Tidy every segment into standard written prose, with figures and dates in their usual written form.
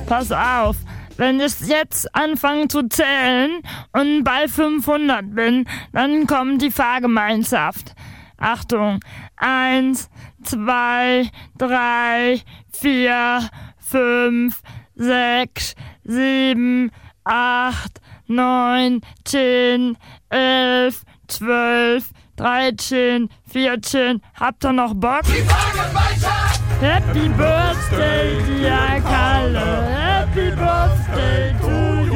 Pass auf, wenn ich jetzt anfange zu zählen und bei 500 bin, dann kommt die Fahrgemeinschaft. Achtung, 1, 2, 3, 4, 5, 6, 7, 8, 9, 10, 11, 12, 13, 14. Habt ihr noch Bock? Die Fahrgemeinschaft! Happy Birthday, dear Kalle. Happy Birthday to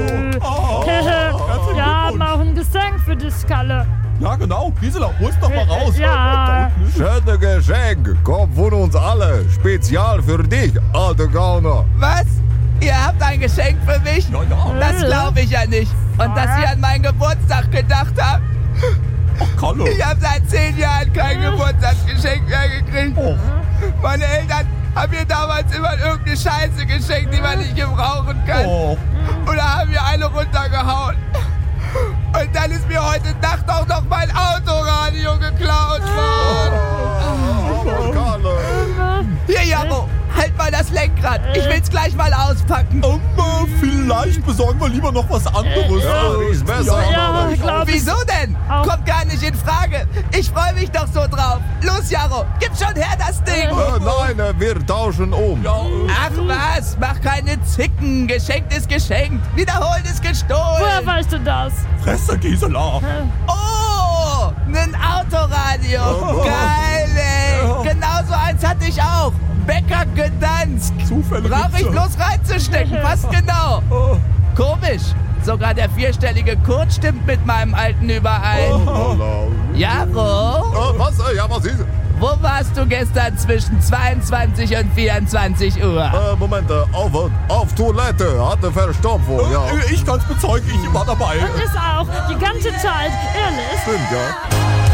you. Wir haben auch ein Geschenk für dich, Kalle. Ja, genau. Gisela, hol's doch mal raus. Ja. Schöne Geschenk. Kommt von uns alle. Spezial für dich, alter Gauner. Was? Ihr habt ein Geschenk für mich? Ja, ja. Das glaube ich ja nicht. Und dass ihr an meinen Geburtstag gedacht habt? Ach, Kalle. Ich habe seit 10 Jahren kein Geburtstagsgeschenk mehr gekriegt. Oh. Meine Eltern haben mir damals immer irgendeine Scheiße geschenkt, die man nicht gebrauchen kann. Oh. Und da haben wir eine runtergehauen. Und dann ist mir heute Nacht auch noch mein Autoradio geklaut worden. Oh, Kalle. Hier, Jaro, halt mal das Lenkrad. Ich will's gleich mal auspacken. Vielleicht besorgen wir lieber noch was anderes. Ja, die ist besser. Ja, glaub ich. Wieso denn? Auch. Kommt gar nicht in Frage. Ich freue mich doch so drauf. Los, Jaro, gib schon her das Ding. Nein, wir tauschen um. Ja, Ach was, mach keine Zicken. Geschenkt ist geschenkt. Wiederholt ist Woher gestohlen. weißt du das? Fresse, Gisela. Oh, ein Autoradio. Oh. Geil, ey. Ja. Genau so eins hatte ich auch. Bäcker gedanzt. Zufälle Brauch ich gibt's. bloß reinzustecken. Passt genau. Oh. Komisch. Sogar der 4-stellige Code stimmt mit meinem alten überein. Hallo. Jaro, Was? Ja, was ist? wo warst du gestern zwischen 22 und 24 Uhr? Moment, auf Toilette, hatte Verstopfung, ja. Ich kann's bezeugen, ich war dabei. Ist auch die ganze Zeit, ehrlich. Stimmt, ja.